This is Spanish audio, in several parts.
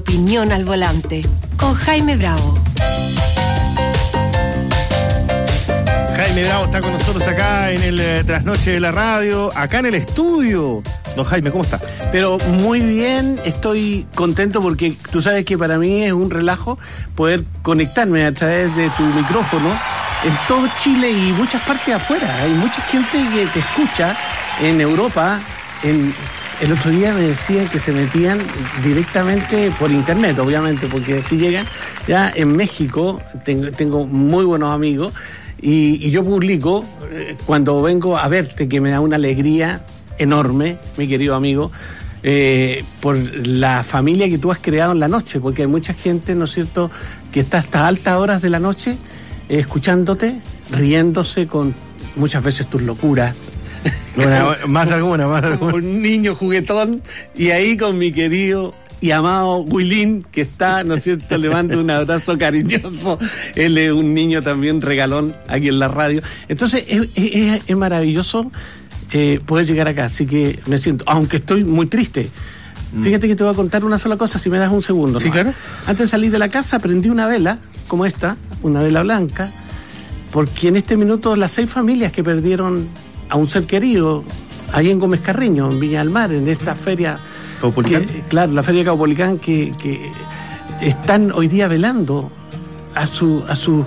opinión al volante. Con Jaime Bravo. Jaime Bravo está con nosotros acá en el Trasnoche de la Radio, acá en el estudio. Don Jaime, ¿cómo está? Pero muy bien, estoy contento porque tú sabes que para mí es un relajo poder conectarme a través de tu micrófono en todo Chile y muchas partes afuera. Hay mucha gente que te escucha en Europa. El otro día me decían que se metían directamente por internet, obviamente, porque así llegan. Ya en México tengo muy buenos amigos y yo publico cuando vengo a verte, que me da una alegría enorme, mi querido amigo, por la familia que tú has creado en la noche, porque hay mucha gente, ¿no es cierto?, que está hasta altas horas de la noche escuchándote, riéndose con muchas veces tus locuras. Más de alguna. Un niño juguetón, y ahí con mi querido y amado Wilín, que está, ¿no es cierto?, le mando un abrazo cariñoso. Él es un niño también regalón aquí en la radio. Entonces es maravilloso poder llegar acá, así que me siento, aunque estoy muy triste. Fíjate que te voy a contar una sola cosa, si me das un segundo. Sí, ¿no? Claro. Antes de salir de la casa prendí una vela, como esta, una vela blanca, porque en este minuto las 6 familias que perdieron a un ser querido, ahí en Gómez Carreño, en Viña del Mar, en esta feria Caupolicán. Claro, la feria Caupolicán, que están hoy día velando a su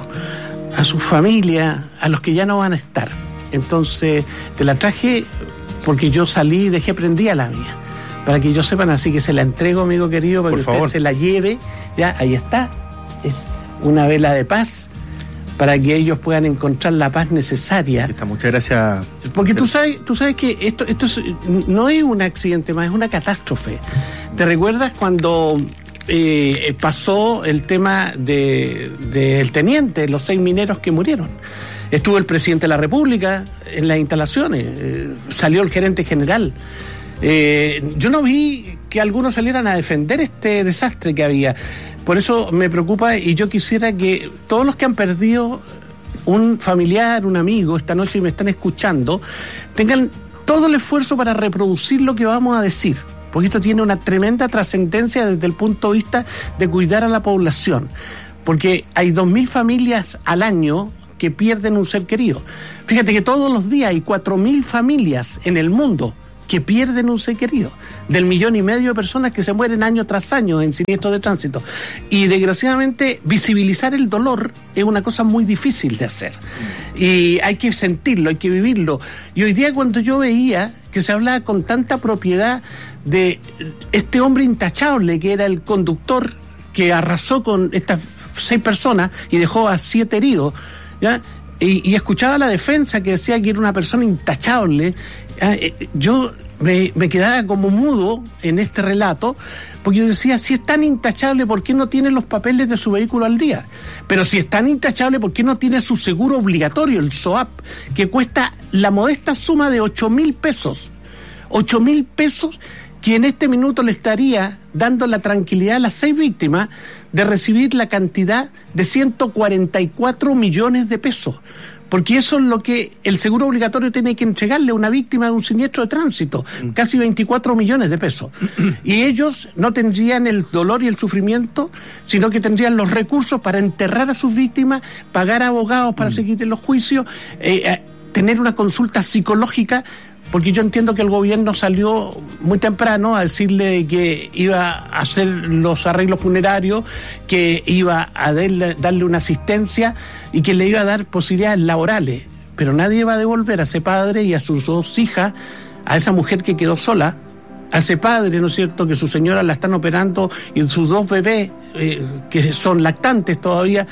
familia, a los que ya no van a estar. Entonces te la traje porque yo salí y dejé prendida la mía, para que ellos sepan, así que se la entrego, amigo querido, para que usted se la lleve. Ya, ahí está, es una vela de paz para que ellos puedan encontrar la paz necesaria. Muchas gracias. Porque tú sabes que esto no es un accidente más, es una catástrofe. ¿Te recuerdas cuando pasó el tema del teniente, los 6 mineros que murieron? Estuvo el presidente de la República en las instalaciones, salió el gerente general. Yo no vi que algunos salieran a defender este desastre que había. Por eso me preocupa, y yo quisiera que todos los que han perdido un familiar, un amigo esta noche y me están escuchando, tengan todo el esfuerzo para reproducir lo que vamos a decir, porque esto tiene una tremenda trascendencia desde el punto de vista de cuidar a la población, porque hay 2.000 familias al año que pierden un ser querido. Fíjate que todos los días hay 4.000 familias en el mundo que pierden un ser querido, del 1,5 millones de personas que se mueren año tras año en siniestros de tránsito. Y desgraciadamente visibilizar el dolor es una cosa muy difícil de hacer. Y hay que sentirlo, hay que vivirlo. Y hoy día, cuando yo veía que se hablaba con tanta propiedad de este hombre intachable que era el conductor que arrasó con estas 6 personas y dejó a 7 heridos, ¿ya? Y escuchaba la defensa que decía que era una persona intachable, yo me quedaba como mudo en este relato, porque yo decía, si es tan intachable, ¿por qué no tiene los papeles de su vehículo al día? Pero si es tan intachable, ¿por qué no tiene su seguro obligatorio, el SOAP, que cuesta la modesta suma de 8.000 pesos? 8.000 pesos que en este minuto le estaría dando la tranquilidad a las 6 víctimas de recibir la cantidad de 144 millones de pesos. Porque eso es lo que el seguro obligatorio tiene que entregarle a una víctima de un siniestro de tránsito, casi 24 millones de pesos. Y ellos no tendrían el dolor y el sufrimiento, sino que tendrían los recursos para enterrar a sus víctimas, pagar abogados para seguir en los juicios, tener una consulta psicológica, porque yo entiendo que el gobierno salió muy temprano a decirle que iba a hacer los arreglos funerarios, que iba a darle una asistencia y que le iba a dar posibilidades laborales. Pero nadie va a devolver a ese padre y a sus 2 hijas, a esa mujer que quedó sola, a ese padre, ¿no es cierto?, que su señora la están operando, y sus 2 bebés, que son lactantes todavía,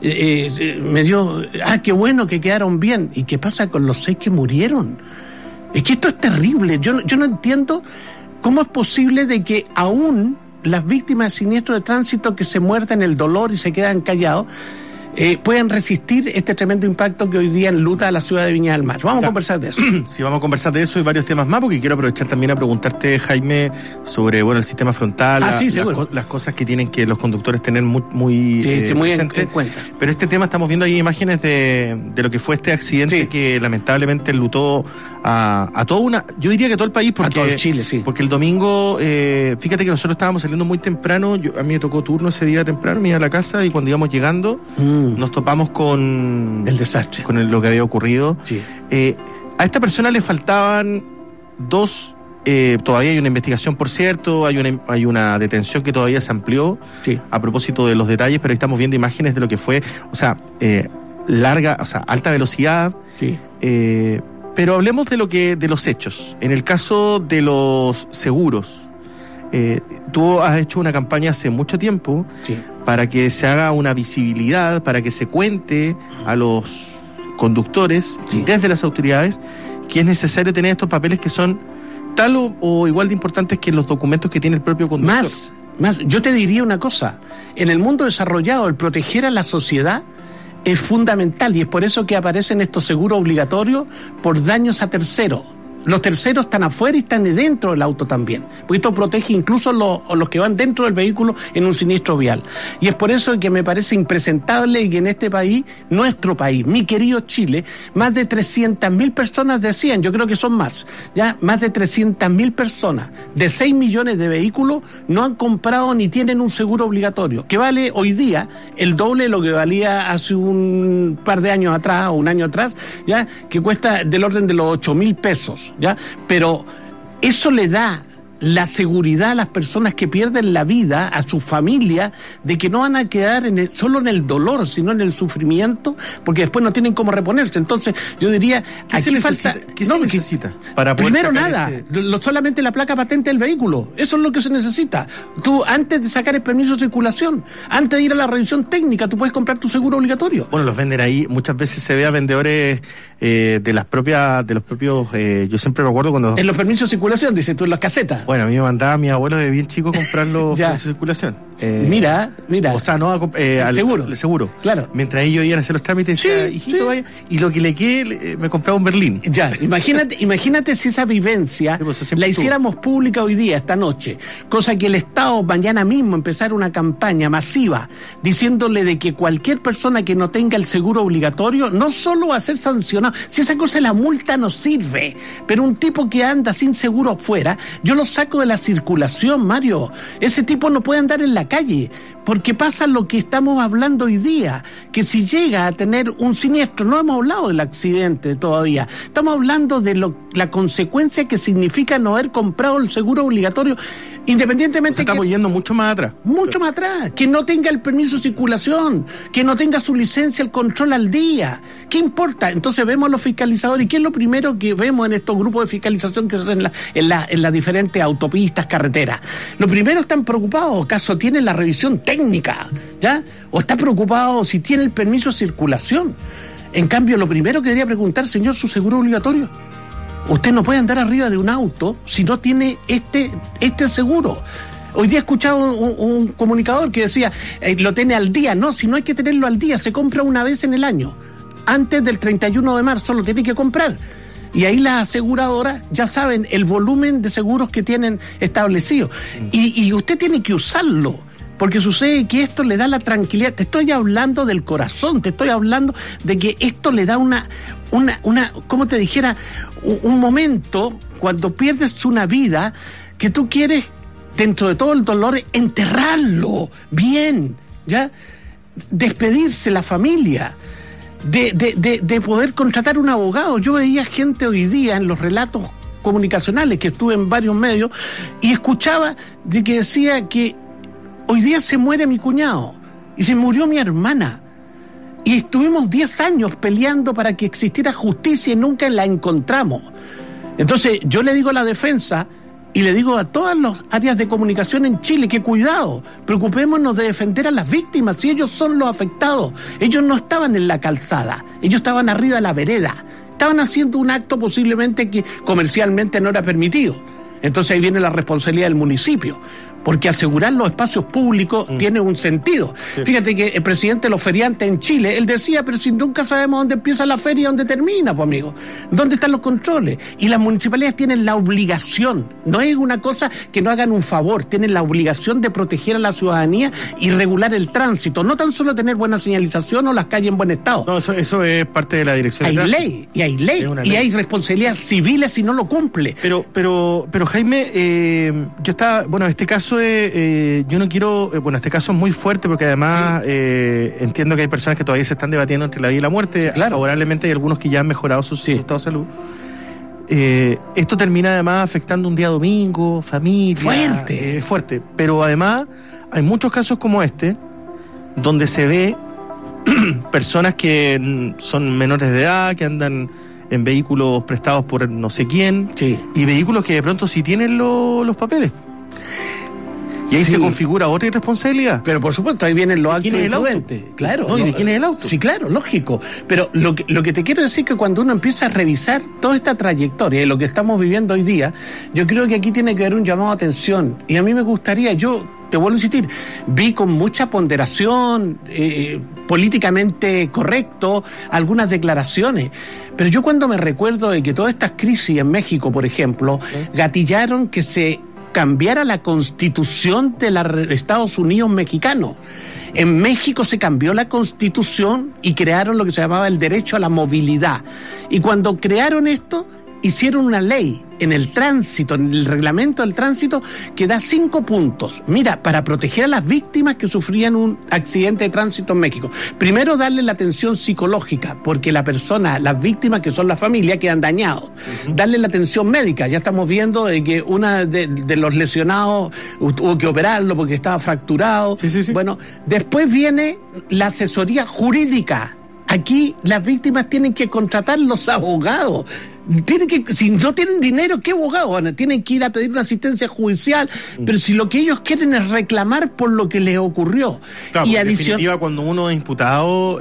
me dio, qué bueno que quedaron bien. ¿Y qué pasa con los 6 que murieron? Es que esto es terrible. Yo no entiendo cómo es posible de que aún las víctimas de siniestros de tránsito que se muerden el dolor y se quedan callados, puedan resistir este tremendo impacto que hoy día enluta a la ciudad de Viña del Mar. Vamos a conversar de eso. Sí, vamos a conversar de eso y varios temas más, porque quiero aprovechar también a preguntarte, Jaime, sobre el sistema frontal, las cosas que tienen que los conductores tener muy presentes. En cuenta. Pero este tema, estamos viendo ahí imágenes de lo que fue este accidente que lamentablemente enlutó a toda una, yo diría que a todo el país, porque, a todo el Chile, porque el domingo, fíjate que nosotros estábamos saliendo muy temprano, a mí me tocó turno ese día temprano, me iba a la casa y cuando íbamos llegando nos topamos con el desastre, con lo que había ocurrido. Sí. A esta persona le faltaban dos, todavía hay una investigación, por cierto, hay una detención que todavía se amplió a propósito de los detalles, pero ahí estamos viendo imágenes de lo que fue, alta velocidad. Sí. Pero hablemos de los hechos. En el caso de los seguros, tú has hecho una campaña hace mucho tiempo para que se haga una visibilidad, para que se cuente a los conductores desde las autoridades que es necesario tener estos papeles que son tal o igual de importantes que los documentos que tiene el propio conductor. Más, yo te diría una cosa, en el mundo desarrollado el proteger a la sociedad es fundamental y es por eso que aparecen estos seguros obligatorios por daños a terceros. Los terceros están afuera y están dentro del auto también, porque esto protege incluso los que van dentro del vehículo en un siniestro vial. Y es por eso que me parece impresentable que en este país, nuestro país, mi querido Chile, más de 300.000 personas decían, yo creo que son más de 300.000 personas de 6 millones de vehículos no han comprado ni tienen un seguro obligatorio, que vale hoy día el doble de lo que valía hace un par de años atrás o un año atrás, que cuesta del orden de los 8.000 pesos. Pero eso le da la seguridad a las personas que pierden la vida, a su familia, de que no van a quedar solo en el dolor, sino en el sufrimiento, porque después no tienen cómo reponerse. Entonces, yo diría, ¿qué se necesita para poder primero nada, solamente la placa patente del vehículo, eso es lo que se necesita. Tú, antes de sacar el permiso de circulación, antes de ir a la revisión técnica, tú puedes comprar tu seguro obligatorio. Bueno, los venden ahí, muchas veces se ve a vendedores de los propios, yo siempre me acuerdo cuando... En los permisos de circulación, dices tú, en las casetas. Bueno, a mí me mandaba mi abuelo de bien chico a comprar los permisos de circulación. Mira. O sea, no al seguro. Claro. Mientras ellos iban a hacer los trámites, decía, hijito, vaya. Y lo que le quede, me compraba un Berlín. Imagínate si esa vivencia la hiciéramos pública hoy día, esta noche. Cosa que el Estado mañana mismo empezara una campaña masiva diciéndole de que cualquier persona que no tenga el seguro obligatorio no solo va a ser sancionado. Si esa cosa, la multa no sirve. Pero un tipo que anda sin seguro afuera, yo lo saco de la circulación, Mario. Ese tipo no puede andar en la calle, porque pasa lo que estamos hablando hoy día, que si llega a tener un siniestro, no hemos hablado del accidente todavía, estamos hablando de la consecuencia que significa no haber comprado el seguro obligatorio, independientemente estamos yendo mucho más atrás. Que no tenga el permiso de circulación, que no tenga su licencia, el control al día. ¿Qué importa? Entonces vemos a los fiscalizadores, y ¿qué es lo primero que vemos en estos grupos de fiscalización que se hacen en las diferentes autopistas, carreteras? Lo primero, están preocupados, ¿acaso tienen la revisión técnica? ¿O está preocupado si tiene el permiso de circulación? En cambio, lo primero que debería preguntar, señor, ¿su seguro obligatorio? Usted no puede andar arriba de un auto si no tiene este seguro. Hoy día he escuchado un comunicador que decía, lo tiene al día. No, si no hay que tenerlo al día, se compra una vez en el año. Antes del 31 de marzo lo tiene que comprar. Y ahí las aseguradoras ya saben el volumen de seguros que tienen establecido. Y usted tiene que usarlo. Porque sucede que esto le da la tranquilidad. Te estoy hablando del corazón, te estoy hablando de que esto le da una como te dijera, un momento cuando pierdes una vida que tú quieres, dentro de todo el dolor, enterrarlo bien, despedirse la familia, de poder contratar un abogado. Yo veía gente hoy día en los relatos comunicacionales, que estuve en varios medios, y escuchaba de que decía que hoy día se muere mi cuñado y se murió mi hermana. Y estuvimos 10 años peleando para que existiera justicia y nunca la encontramos. Entonces yo le digo a la defensa y le digo a todas las áreas de comunicación en Chile que cuidado, preocupémonos de defender a las víctimas, si ellos son los afectados. Ellos no estaban en la calzada, ellos estaban arriba de la vereda, estaban haciendo un acto posiblemente que comercialmente no era permitido. Entonces ahí viene la responsabilidad del municipio. porque asegurar los espacios públicos tiene un sentido. Sí. Fíjate que el presidente de los feriantes en Chile, él decía, pero si nunca sabemos dónde empieza la feria y dónde termina, pues amigo, ¿dónde están los controles? Y las municipalidades tienen la obligación, no es una cosa que no hagan un favor, tienen la obligación de proteger a la ciudadanía y regular el tránsito, no tan solo tener buena señalización o las calles en buen estado. No, eso es parte de la dirección de tránsito. Hay ley, y hay responsabilidades civiles si no lo cumple. Pero Jaime, yo estaba, bueno, este caso yo no quiero, este caso es muy fuerte porque además entiendo que hay personas que todavía se están debatiendo entre la vida y la muerte. Claro. Favorablemente hay algunos que ya han mejorado su estado de salud. Esto termina además afectando un día domingo, familia. Fuerte. Pero además hay muchos casos como este donde se ve personas que son menores de edad, que andan en vehículos prestados por no sé quién, y vehículos que de pronto sí tienen los papeles. Y ahí se configura otra irresponsabilidad. Pero por supuesto, ahí vienen los actos imprudentes. Claro. No, ¿y de quién es el auto? Sí, claro, lógico. Pero lo que te quiero decir es que cuando uno empieza a revisar toda esta trayectoria y lo que estamos viviendo hoy día, yo creo que aquí tiene que haber un llamado a atención. Y a mí me gustaría, te vuelvo a insistir, vi con mucha ponderación, políticamente correcto, algunas declaraciones. Pero yo cuando me recuerdo de que todas estas crisis en México, por ejemplo, gatillaron que se cambiara la constitución de los Estados Unidos mexicanos. En México se cambió la constitución y crearon lo que se llamaba el derecho a la movilidad. Y cuando crearon esto, hicieron una ley en el tránsito, en el reglamento del tránsito, que da 5 puntos. Mira, para proteger a las víctimas que sufrían un accidente de tránsito en México. Primero, darle la atención psicológica, porque la persona, las víctimas que son la familia, quedan dañados. Darle la atención médica. Ya estamos viendo que una de los lesionados tuvo que operarlo porque estaba fracturado. Sí. Bueno, después viene la asesoría jurídica. Aquí las víctimas tienen que contratar los abogados. Si no tienen dinero, ¿qué abogado? Tienen que ir a pedir una asistencia judicial, pero si lo que ellos quieren es reclamar por lo que les ocurrió. Claro, y en definitiva, cuando uno es imputado,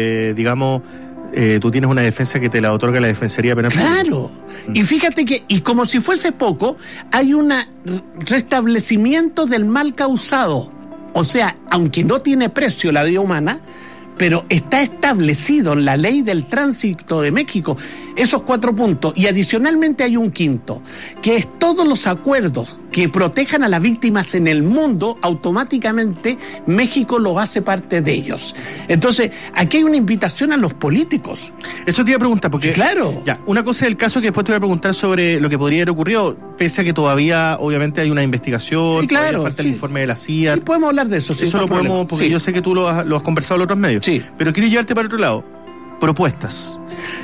tú tienes una defensa que te la otorga la Defensoría Penal. Claro. Y fíjate que, y como si fuese poco, hay un restablecimiento del mal causado. O sea, aunque no tiene precio la vida humana, pero está establecido en la ley del tránsito de México esos 4 puntos, y adicionalmente hay un quinto, que es todos los acuerdos que protejan a las víctimas en el mundo, automáticamente México lo hace parte de ellos. Entonces, aquí hay una invitación a los políticos. Eso te iba a preguntar, porque claro, ya, una cosa es el caso que después te voy a preguntar sobre lo que podría haber ocurrido, pese a que todavía, obviamente, hay una investigación, todavía falta el informe de la CIA. Sí, podemos hablar de eso. Eso lo podemos, porque yo sé que tú lo has conversado en otros medios. Sí. Pero quiero llevarte para otro lado. Propuestas.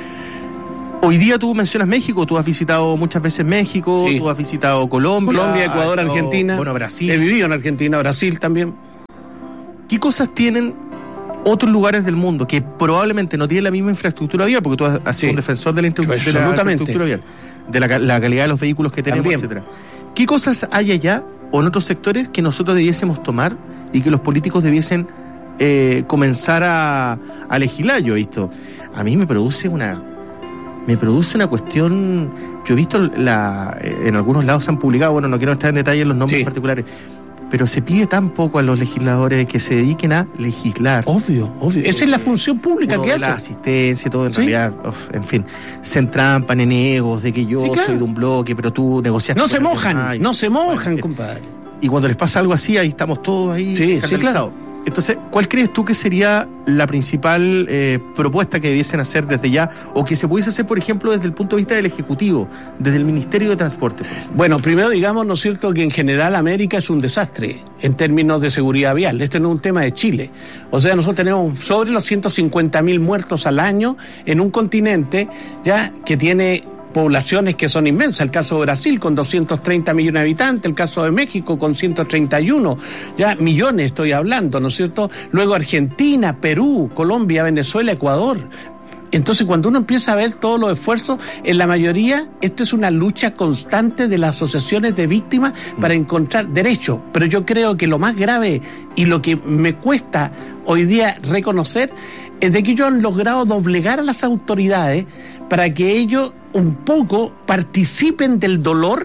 Hoy día tú mencionas México, tú has visitado muchas veces México, tú has visitado Colombia, Ecuador, Argentina. Bueno, Brasil. He vivido en Argentina, Brasil también. ¿Qué cosas tienen otros lugares del mundo que probablemente no tienen la misma infraestructura vial? Porque tú has sido un defensor de la infraestructura vial, de la calidad de los vehículos que tenemos, etcétera. ¿Qué cosas hay allá o en otros sectores que nosotros debiésemos tomar y que los políticos debiesen comenzar a legislar? Yo he visto, a mí me produce una cuestión. Yo he visto en algunos lados se han publicado, bueno, no quiero entrar en detalle en los nombres particulares, pero se pide tan poco a los legisladores que se dediquen a legislar. Obvio. Esa es la función pública que hace. La asistencia y todo, en realidad, en fin, se entrampan en egos de que yo soy de un bloque, pero tú negociaste. No se mojan, compadre. Y cuando les pasa algo así, ahí estamos todos ahí escandalizados. Entonces, ¿cuál crees tú que sería la principal propuesta que debiesen hacer desde ya, o que se pudiese hacer, por ejemplo, desde el punto de vista del Ejecutivo, desde el Ministerio de Transporte? Bueno, primero digamos, ¿no es cierto?, que en general América es un desastre en términos de seguridad vial. Este no es un tema de Chile. O sea, nosotros tenemos sobre los 150.000 muertos al año en un continente ya que tiene poblaciones que son inmensas, el caso de Brasil con 230 millones de habitantes, el caso de México con 131, ya millones estoy hablando, ¿no es cierto? Luego Argentina, Perú, Colombia, Venezuela, Ecuador. Entonces, cuando uno empieza a ver todos los esfuerzos, en la mayoría, esto es una lucha constante de las asociaciones de víctimas para encontrar derechos. Pero yo creo que lo más grave y lo que me cuesta hoy día reconocer es de que ellos han logrado doblegar a las autoridades para que ellos un poco participen del dolor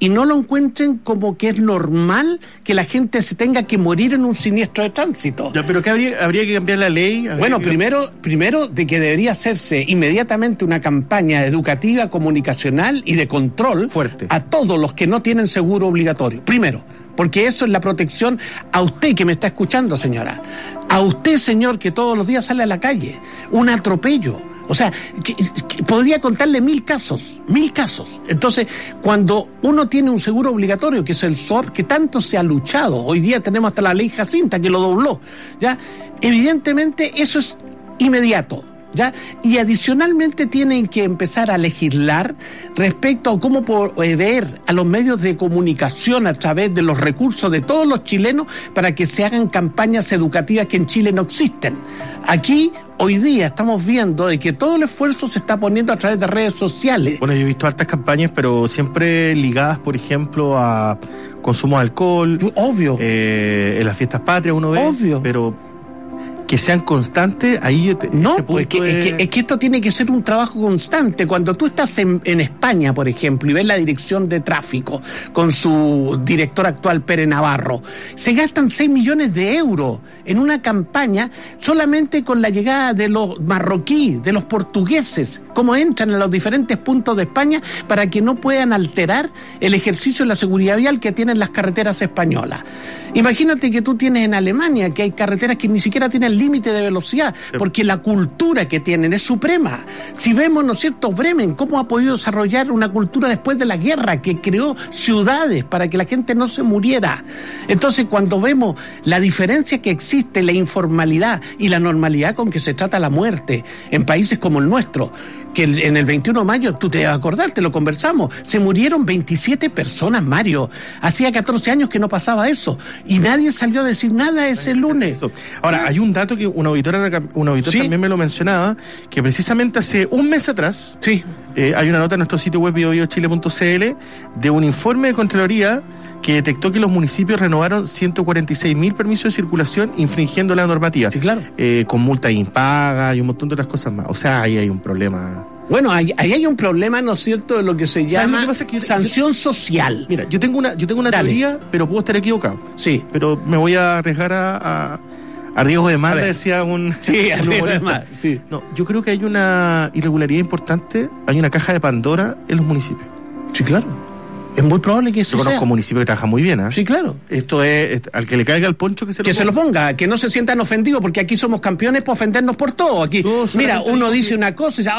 y no lo encuentren como que es normal que la gente se tenga que morir en un siniestro de tránsito. Ya, pero ¿qué habría que cambiar la ley? Bueno, primero de que debería hacerse inmediatamente una campaña educativa, comunicacional y de control fuerte a todos los que no tienen seguro obligatorio. Primero, porque eso es la protección a usted que me está escuchando, señora. A usted, señor, que todos los días sale a la calle. Un atropello. O sea, que podría contarle 1000 casos. Entonces, cuando uno tiene un seguro obligatorio, que es el SOR, que tanto se ha luchado, hoy día tenemos hasta la ley Jacinta que lo dobló, ¿ya? Evidentemente eso es inmediato, ¿ya? Y adicionalmente tienen que empezar a legislar respecto a cómo proveer a los medios de comunicación a través de los recursos de todos los chilenos para que se hagan campañas educativas que en Chile no existen. Aquí, hoy día, estamos viendo de que todo el esfuerzo se está poniendo a través de redes sociales. Bueno, yo he visto hartas campañas, pero siempre ligadas, por ejemplo, a consumo de alcohol. Obvio. En las fiestas patrias uno ve. Obvio. Pero que sean constantes, ahí no, ese pues punto es que esto tiene que ser un trabajo constante. Cuando tú estás en España, por ejemplo, y ves la dirección de tráfico con su director actual, Pere Navarro, se gastan 6 millones de euros en una campaña solamente con la llegada de los marroquíes, de los portugueses, cómo entran a los diferentes puntos de España para que no puedan alterar el ejercicio de la seguridad vial que tienen las carreteras españolas. Imagínate que tú tienes en Alemania que hay carreteras que ni siquiera tienen límite de velocidad, porque la cultura que tienen es suprema. Si vemos, ¿no es cierto?, Bremen, cómo ha podido desarrollar una cultura después de la guerra, que creó ciudades para que la gente no se muriera. Entonces, cuando vemos la diferencia que existe, la informalidad y la normalidad con que se trata la muerte en países como el nuestro, que en el 21 de mayo, tú te vas a acordar, te lo conversamos, se murieron 27 personas, Mario. Hacía 14 años que no pasaba eso, y nadie salió a decir nada ese lunes. Ahora, hay un dato que un auditor ¿sí? también me lo mencionaba, que precisamente hace un mes atrás, sí. Hay una nota en nuestro sitio web biobiochile.cl de un informe de Contraloría que detectó que los municipios renovaron 146.000 permisos de circulación infringiendo la normativa. Sí, claro. Con multa impaga y un montón de otras cosas más. O sea, ahí hay un problema. Bueno, ahí hay un problema, ¿no es cierto?, de lo que se llama sanción social. Mira, yo tengo una teoría, pero puedo estar equivocado. Sí. Pero me voy a arriesgar a riesgo de demanda, decía un... Sí, a riesgo de demanda, sí. No, yo creo que hay una irregularidad importante, hay una caja de Pandora en los municipios. Sí, claro. Es muy probable que eso sea. Yo conozco municipios que trabajan muy bien, ¿eh? Sí, claro. Esto es, al que le caiga el poncho, que se lo ponga, que no se sientan ofendidos, porque aquí somos campeones para ofendernos por todo. Aquí, mira, uno dice una cosa y dice,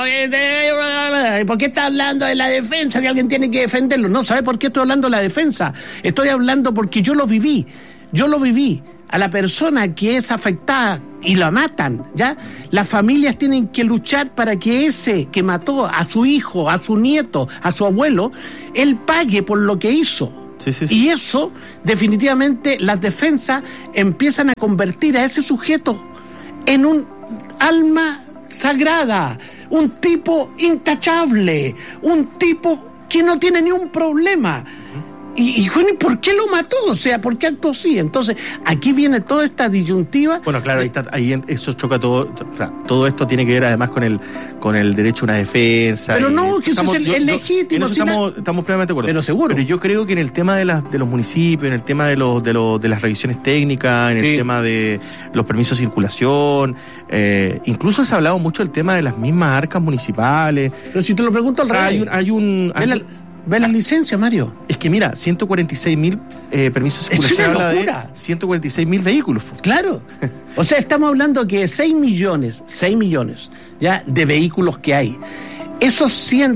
oye, ¿por qué está hablando de la defensa? Que alguien tiene que defenderlo. No, ¿sabe por qué estoy hablando de la defensa? Estoy hablando porque yo lo viví. A la persona que es afectada y la matan, ¿ya? Las familias tienen que luchar para que ese que mató a su hijo, a su nieto, a su abuelo, él pague por lo que hizo. Sí. Y eso, definitivamente, las defensas empiezan a convertir a ese sujeto en un alma sagrada, un tipo intachable, un tipo que no tiene ni un problema. Y bueno, ¿y por qué lo mató? O sea, ¿por qué actuó así? Entonces, aquí viene toda esta disyuntiva. Bueno, claro, ahí eso choca todo. O sea, todo esto tiene que ver además con el derecho a una defensa. Pero no, que eso es legítimo. Estamos plenamente de acuerdo. Pero seguro. Pero yo creo que en el tema de los municipios, en el tema de las revisiones técnicas, en el tema de los permisos de circulación, incluso se ha hablado mucho del tema de las mismas arcas municipales. Pero si te lo pregunto al revés. Ve la licencia, Mario. Es que mira, 146.000 permisos de circulación, habla de 146.000 vehículos. Claro. O sea, estamos hablando que 6 millones ya de vehículos que hay. Esos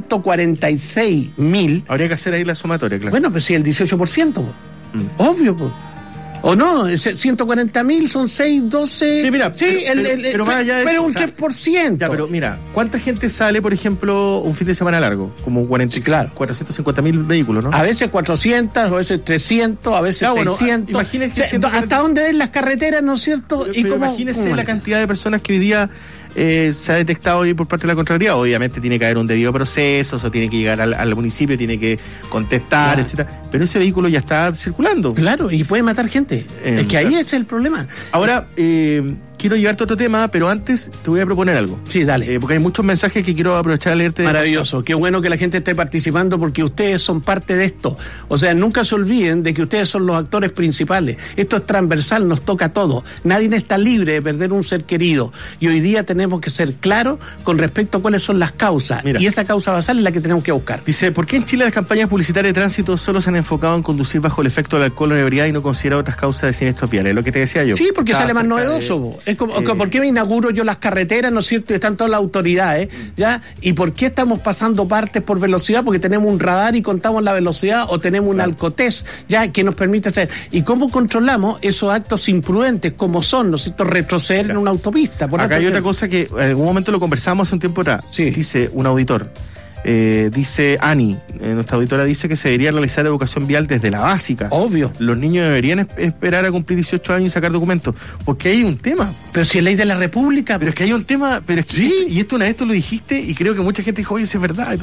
146.000... Habría que hacer ahí la sumatoria, claro. Bueno, pues sí, el 18%. Obvio, pues. ¿O no? 140.000 son 6, 12... Sí, mira, pero más allá de eso, pero un 3%. Ya, pero mira, ¿cuánta gente sale, por ejemplo, un fin de semana largo? Como 450.000 vehículos, ¿no? A veces 400, a veces 300, a veces 600. Imagínense ¿hasta dónde ven las carreteras, no es cierto? Pero imagínense la cantidad de personas que hoy día se ha detectado hoy por parte de la Contraloría. Obviamente tiene que haber un debido proceso, o tiene que llegar al municipio, tiene que contestar, claro, etcétera. Pero ese vehículo ya está circulando. Claro, y puede matar gente. Es que ahí es el problema. Ahora, quiero llevarte a otro tema, pero antes te voy a proponer algo. Sí, dale. Porque hay muchos mensajes que quiero aprovechar a leerte. Maravilloso, qué bueno que la gente esté participando porque ustedes son parte de esto. O sea, nunca se olviden de que ustedes son los actores principales. Esto es transversal, nos toca a todos. Nadie está libre de perder un ser querido. Y hoy día tenemos que ser claros con respecto a cuáles son las causas. Mira, y esa causa basal es la que tenemos que buscar. Dice, ¿por qué en Chile las campañas publicitarias de tránsito solo se han enfocado en conducir bajo el efecto del alcohol o ebriedad y no consideran otras causas de siniestros viales? Lo que te decía yo. Sí, porque sale más novedoso. Es como, ¿por qué me inauguro yo las carreteras, no es cierto? Están todas las autoridades, ¿ya? ¿Y por qué estamos pasando partes por velocidad? Porque tenemos un radar y contamos la velocidad, o tenemos un alcotest, ¿ya? Que nos permite hacer. ¿Y cómo controlamos esos actos imprudentes, como son, ¿no es cierto? Retroceder en una autopista. Acá hay otra cosa que en algún momento lo conversamos hace un tiempo atrás. Sí. Dice un auditor. Dice Ani, nuestra auditora, dice que se debería realizar educación vial desde la básica. Obvio. Los niños deberían esperar a cumplir 18 años y sacar documentos. Porque hay un tema. Pero si es ley de la República. Pero es que hay un tema. Pero es que sí. Y esto una vez tú lo dijiste y creo que mucha gente dijo, oye, eso es verdad.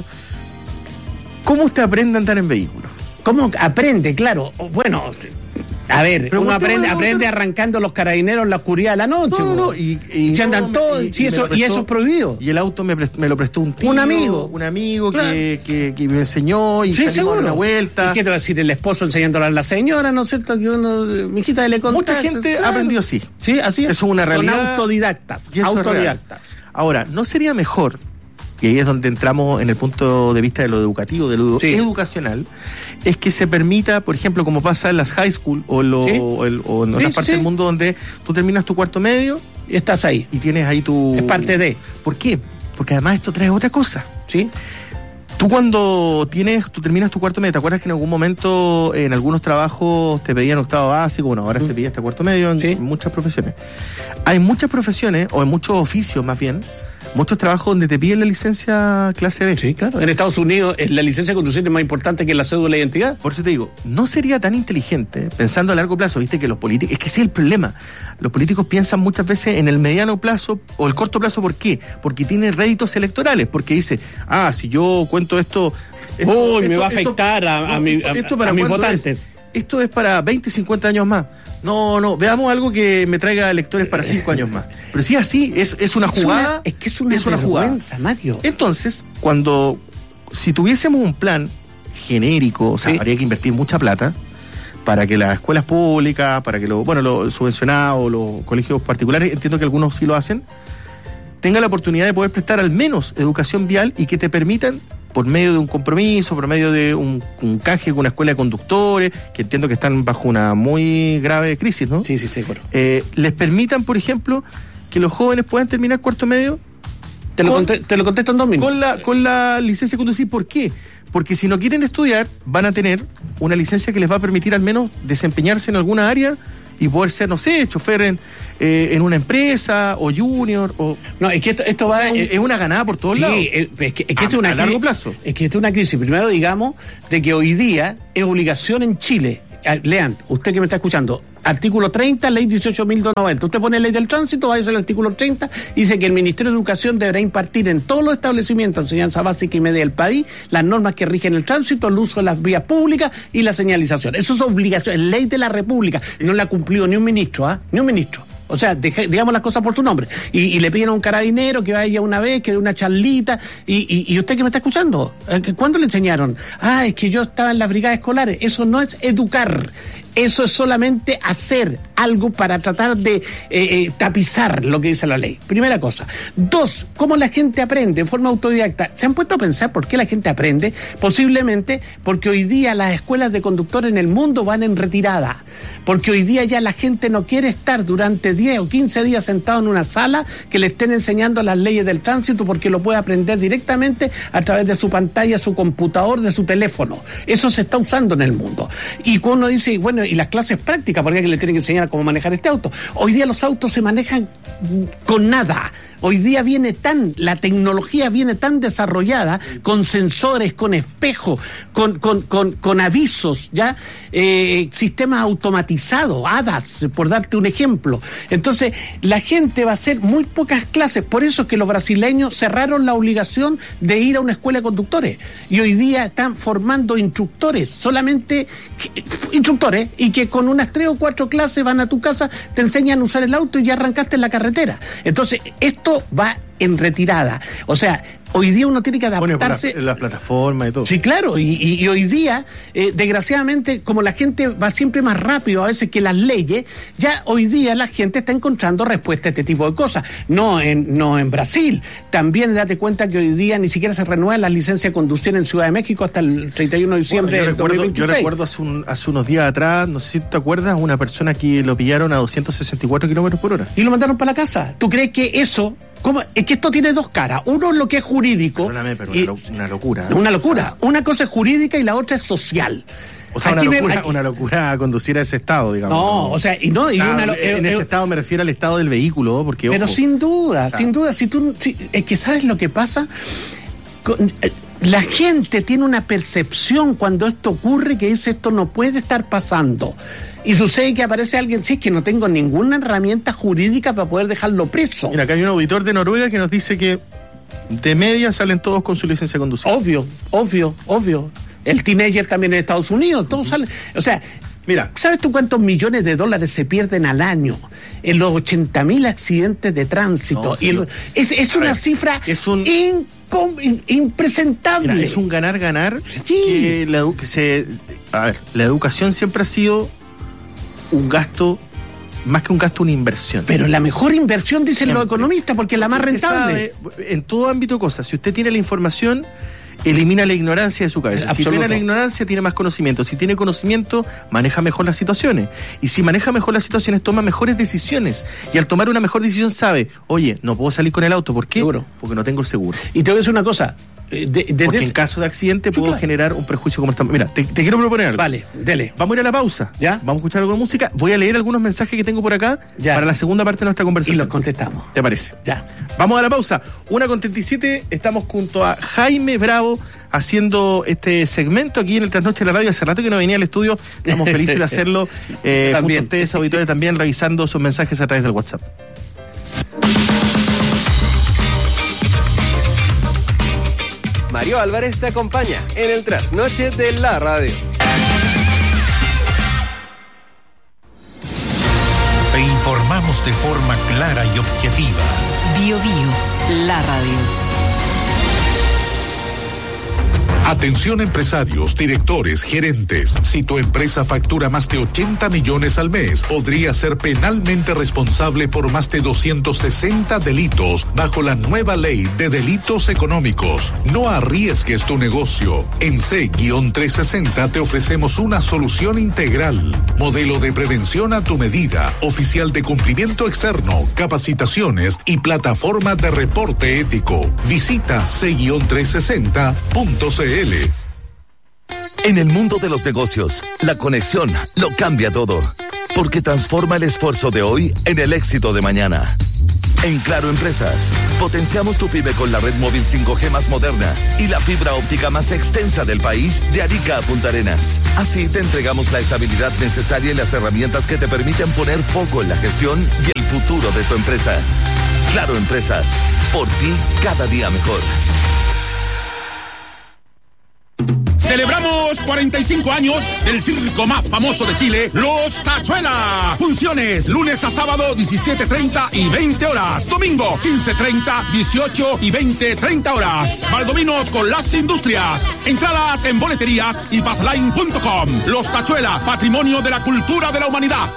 ¿Cómo usted aprende a andar en vehículos? ¿Cómo aprende? Claro. Bueno, a ver, uno aprende arrancando los carabineros en la oscuridad de la noche. No, y se andan todos, y eso es prohibido. Y el auto me lo prestó un tío. Un amigo claro. que me enseñó y salimos a una vuelta. ¿Y qué te va a decir el esposo enseñándole a la señora, no es cierto? Que uno, mi hijita le contó. Mucha gente ha aprendido así. Sí, así es. Eso es una realidad. Son autodidactas. Ahora, ¿no sería mejor? Y ahí es donde entramos en el punto de vista de lo educativo, de lo educacional, es que se permita, por ejemplo, como pasa en las high school o en otras partes del mundo donde tú terminas tu cuarto medio y estás ahí. Y tienes ahí tu... Es parte de... ¿Por qué? Porque además esto trae otra cosa. ¿Sí? Tú cuando tú terminas tu cuarto medio, ¿te acuerdas que en algún momento en algunos trabajos te pedían octavo básico? Bueno, ahora se pide hasta cuarto medio en muchas profesiones. Hay muchas profesiones, o en muchos oficios más bien, muchos trabajos donde te piden la licencia clase B. Sí, claro. En Estados Unidos la licencia de conducir es más importante que la cédula de identidad. Por eso te digo, no sería tan inteligente, pensando a largo plazo, viste que los políticos, es que ese es el problema. Los políticos piensan muchas veces en el mediano plazo o el corto plazo. ¿Por qué? Porque tienen réditos electorales, porque dice, si yo cuento esto me va a afectar a mis votantes. Esto es para 20, 50 años más. No, veamos algo que me traiga electores para 5 años más. Pero si así, es una jugada. Es una jugada, Mario. Entonces, si tuviésemos un plan genérico, o sea, habría que invertir mucha plata para que las escuelas públicas, para que los subvencionados, los colegios particulares, entiendo que algunos sí lo hacen, tengan la oportunidad de poder prestar al menos educación vial y que te permitan, por medio de un compromiso, por medio de un canje con una escuela de conductores, que entiendo que están bajo una muy grave crisis, ¿no? Sí, seguro. Les permitan, por ejemplo, que los jóvenes puedan terminar cuarto medio. Te lo contesto en 2 minutos. Con la licencia de conducir. ¿Por qué? Porque si no quieren estudiar, van a tener una licencia que les va a permitir al menos desempeñarse en alguna área y poder ser, no sé, chofer en una empresa o junior o... No, es que esto va... es una ganada por todos lados. Sí, es que esto es una a largo plazo. Es que esto es una crisis. Primero, digamos, de que hoy día es obligación en Chile. Lean, usted que me está escuchando, artículo 30, ley 18.290. Usted pone ley del tránsito, va a ser el artículo 30, dice que el Ministerio de Educación deberá impartir en todos los establecimientos de enseñanza básica y media del país las normas que rigen el tránsito, el uso de las vías públicas y la señalización. Eso es obligación, es ley de la República. No la ha cumplido ni un ministro, ni un ministro. O sea, digamos las cosas por su nombre. Y le piden a un carabinero que vaya una vez, que dé una charlita. Y usted que me está escuchando, ¿cuándo le enseñaron? Es que yo estaba en las brigadas escolares. Eso no es educar. Eso es solamente hacer algo para tratar de tapizar lo que dice la ley. Primera cosa. 2, ¿cómo la gente aprende en forma autodidacta? ¿Se han puesto a pensar por qué la gente aprende? Posiblemente porque hoy día las escuelas de conductores en el mundo van en retirada. Porque hoy día ya la gente no quiere estar durante 10 o 15 días sentado en una sala que le estén enseñando las leyes del tránsito, porque lo puede aprender directamente a través de su pantalla, su computador, de su teléfono. Eso se está usando en el mundo. Y cuando uno dice, y las clases prácticas, porque le tienen que enseñar cómo manejar este auto. Hoy día los autos se manejan con nada. Hoy día la tecnología viene tan desarrollada, con sensores, con espejos, con avisos, sistemas automatizados automatizado, HADAS, por darte un ejemplo. Entonces, la gente va a hacer muy pocas clases. Por eso es que los brasileños cerraron la obligación de ir a una escuela de conductores. Y hoy día están formando instructores, solamente instructores, y que con unas 3 o 4 clases van a tu casa, te enseñan a usar el auto y ya arrancaste en la carretera. Entonces, esto va en retirada. O sea, hoy día uno tiene que adaptarse. Bueno, las plataformas y todo. Sí, claro, y hoy día, desgraciadamente, como la gente va siempre más rápido a veces que las leyes, ya hoy día la gente está encontrando respuesta a este tipo de cosas. No en Brasil. También date cuenta que hoy día ni siquiera se renuevan las licencias de conducir en Ciudad de México hasta el 31 de diciembre del 2026. Yo recuerdo hace unos días atrás, no sé si te acuerdas, una persona que lo pillaron a 264 kilómetros por hora. Y lo mandaron para la casa. ¿Tú crees que eso... ¿Cómo? Es que esto tiene dos caras. Uno es lo que es jurídico. Perdóname, pero una locura. Una locura. Una cosa es jurídica y la otra es social. O sea, una locura conducir a ese estado, digamos. No, o sea, en ese estado me refiero al estado del vehículo, porque pero ojo, sin duda, es que ¿sabes lo que pasa? La gente tiene una percepción cuando esto ocurre que dice esto no puede estar pasando. Y sucede que aparece alguien, sí, que no tengo ninguna herramienta jurídica para poder dejarlo preso. Mira, acá hay un auditor de Noruega que nos dice que de media salen todos con su licencia de conducir. Obvio. El teenager también en Estados Unidos, todos salen. O sea, mira, ¿sabes tú cuántos millones de dólares se pierden al año en los 80.000 accidentes de tránsito? No, sí, es una cifra impresentable. Mira, es un ganar-ganar. Sí. La educación siempre ha sido un gasto, más que un gasto, una inversión. Pero la mejor inversión, dicen los economistas, porque es la más rentable. En todo ámbito cosas, si usted tiene la información, elimina la ignorancia de su cabeza. Absoluto. Si tiene la ignorancia, tiene más conocimiento. Si tiene conocimiento, maneja mejor las situaciones. Y si maneja mejor las situaciones, toma mejores decisiones. Y al tomar una mejor decisión sabe, oye, no puedo salir con el auto. ¿Por qué? Seguro. Porque no tengo el seguro. Y te voy a decir una cosa. Porque en caso de accidente puedo generar un prejuicio como estamos. Mira, te quiero proponer algo. Vale, dele. Vamos a ir a la pausa. ¿Ya? Vamos a escuchar algo de música. Voy a leer algunos mensajes que tengo por acá para la segunda parte de nuestra conversación. Y los contestamos. ¿Te parece? Ya. Vamos a la pausa. 1:37. Estamos junto a Jaime Bravo haciendo este segmento aquí en el Trasnoche de la Radio. Hace rato que no venía al estudio. Estamos felices de hacerlo. Junto a ustedes, auditores, también revisando sus mensajes a través del WhatsApp. Mario Álvarez te acompaña en el Trasnoche de la Radio. Te informamos de forma clara y objetiva. Bio, la radio. Atención empresarios, directores, gerentes. Si tu empresa factura más de 80 millones al mes, podría ser penalmente responsable por más de 260 delitos bajo la nueva ley de delitos económicos. No arriesgues tu negocio. En C-360 te ofrecemos una solución integral. Modelo de prevención a tu medida, oficial de cumplimiento externo, capacitaciones y plataforma de reporte ético. Visita C-360.cl. En el mundo de los negocios, la conexión lo cambia todo, porque transforma el esfuerzo de hoy en el éxito de mañana. En Claro Empresas, potenciamos tu pyme con la red móvil 5G más moderna y la fibra óptica más extensa del país, de Arica a Punta Arenas. Así te entregamos la estabilidad necesaria y las herramientas que te permiten poner foco en la gestión y el futuro de tu empresa. Claro Empresas, por ti cada día mejor. Celebramos 45 años del circo más famoso de Chile, Los Tachuela. Funciones lunes a sábado 17:30 y 20 horas. Domingo 15:30, 18 y 20:30 horas. Valdominos con las industrias. Entradas en boleterías y passline.com. Los Tachuela, patrimonio de la cultura de la humanidad.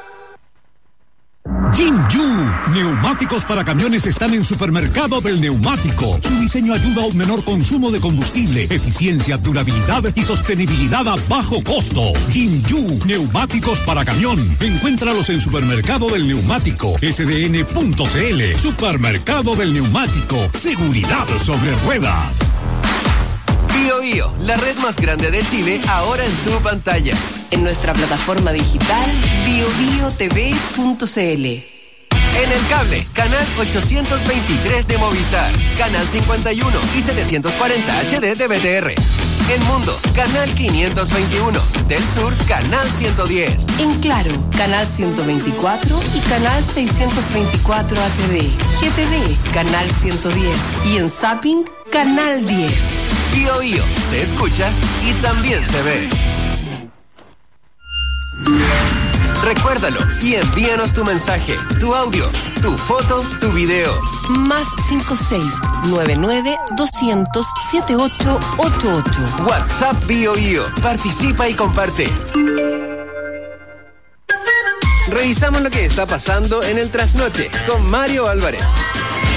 Jinju, neumáticos para camiones están en Supermercado del Neumático. Su diseño ayuda a un menor consumo de combustible, eficiencia, durabilidad y sostenibilidad a bajo costo. Jinju, neumáticos para camión. Encuéntralos en Supermercado del Neumático, sdn.cl. Supermercado del Neumático, seguridad sobre ruedas. Bio, la red más grande de Chile, ahora en tu pantalla. En nuestra plataforma digital biobiotv.cl. En el cable, canal 823 de Movistar, canal 51 y 740 HD de BTR. En Mundo, canal 521. Del Sur, canal 110. En Claro, canal 124 y canal 624 HD. GTV, canal 110. Y en Zapping, canal 10. Bio Bio, se escucha y también se ve. Recuérdalo y envíanos tu mensaje, tu audio, tu foto, tu video. Más 56-99-200-7888. WhatsApp Bio Bio. Participa y comparte. Revisamos lo que está pasando en el trasnoche con Mario Álvarez.